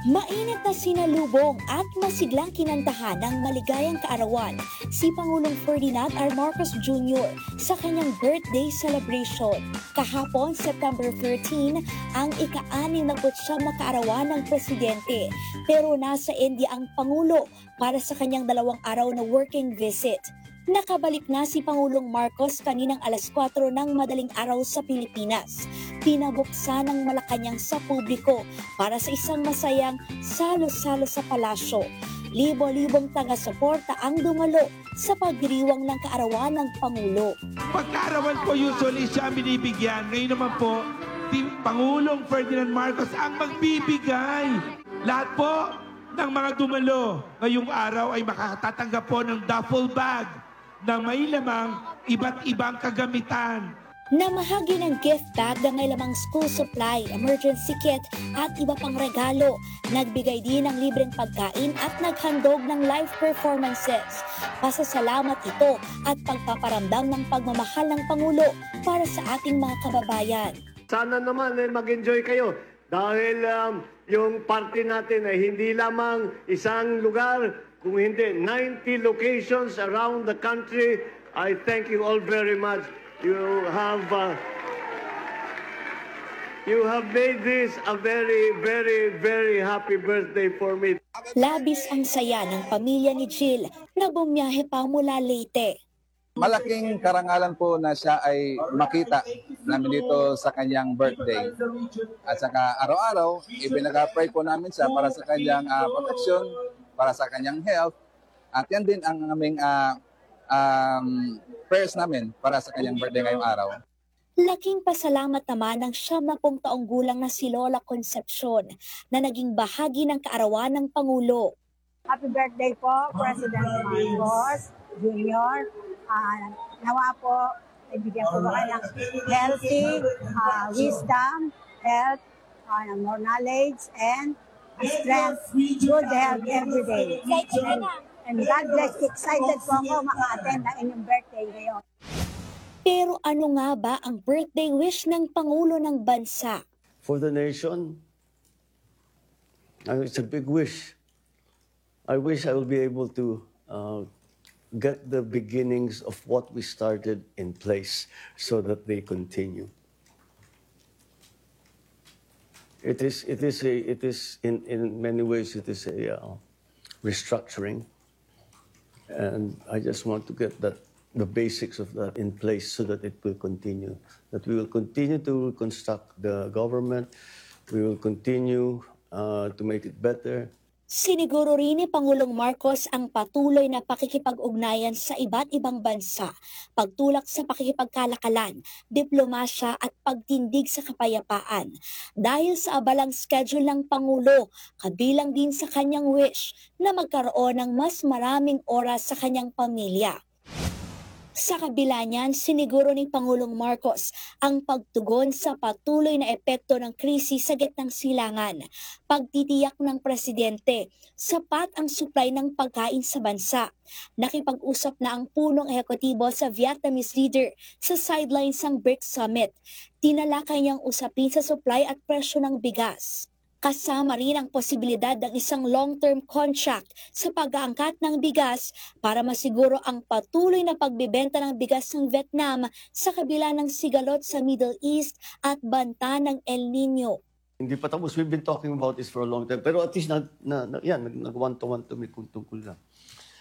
Mainit na sinalubong at masiglang kinantahan ng maligayang kaarawan si Pangulong Ferdinand R. Marcos Jr. sa kanyang birthday celebration. Kahapon, September 13, ang ika-69 na kaarawan ng presidente. Pero nasa India ang Pangulo para sa kanyang 2 araw na working visit. Nakabalik na si Pangulong Marcos kaninang alas 4 ng madaling araw sa Pilipinas. Pinabuksan ng Malacanang sa publiko para sa isang masayang salo-salo sa palasyo. Libo-libong taga-suporta ang dumalo sa pagdiriwang ng kaarawan ng Pangulo. Pagkaarawan po usually siya ang binibigyan. Ngayon naman po, si Pangulong Ferdinand Marcos ang magbibigay. Lahat po ng mga dumalo ngayong araw ay makatatanggap po ng duffel bag na may lamang iba't ibang kagamitan. Namahagi ng gift bag na may lamang school supply, emergency kit at iba pang regalo. Nagbigay din ng libreng pagkain at naghandog ng live performances. Pasasalamat ito at pagpaparamdam ng pagmamahal ng Pangulo para sa ating mga kababayan. Sana naman mag-enjoy kayo dahil yung party natin ay hindi lamang isang lugar, kung hindi 90 locations around the country. I thank you all very much. You have made this a very, very, very happy birthday for me. Labis ang saya ng pamilya ni Jill na bumiyahe pa mula Leyte. Malaking karangalan po na siya ay makita namin dito sa kanyang birthday. At saka araw-araw, ibinag-pray po namin siya para sa kanyang protection, para sa kanyang health. At yan din ang aming prayers namin para sa kanyang birthday ngayong araw. Laking pasalamat naman ng 70 taong gulang na si Lola Concepcion na naging bahagi ng kaarawan ng Pangulo. Happy birthday po, President Marcos Jr. Nawa po, ibigyan ko ba kayo ng healthy, wisdom, health, more knowledge, and strength, good health every day. And God bless you. Excited po ako maka-attend ng inyong birthday ngayon. Pero ano nga ba ang birthday wish ng Pangulo ng Bansa? For the nation, it's a big wish. I wish I will be able to get the beginnings of what we started in place so that they continue. It is in many ways it is a restructuring, and I just want to get the basics of that in place so that it will continue. That we will continue to reconstruct the government. We will continue to make it better. Siniguro rin ni Pangulong Marcos ang patuloy na pakikipag-ugnayan sa iba't ibang bansa, pagtulak sa pakikipagkalakalan, diplomasya at pagtindig sa kapayapaan. Dahil sa abalang schedule ng Pangulo, kabilang din sa kanyang wish na magkaroon ng mas maraming oras sa kanyang pamilya. Sa kabila niyan, siniguro ni Pangulong Marcos ang pagtugon sa patuloy na epekto ng krisis sa gitnang silangan. Pagtitiyak ng presidente, sapat ang supply ng pagkain sa bansa. Nakipag-usap na ang punong ehekutibo sa Vietnamese leader sa sidelines ng BRICS Summit. Tinalakay niyang usapin sa supply at presyo ng bigas. Kasama rin ang posibilidad ng isang long-term contract sa pag-aangkat ng bigas para masiguro ang patuloy na pagbibenta ng bigas ng Vietnam sa kabila ng sigalot sa Middle East at banta ng El Nino. Hindi pa tapos. We've been talking about this for a long time. Pero at least nag one-to-one to me kung tungkol lang.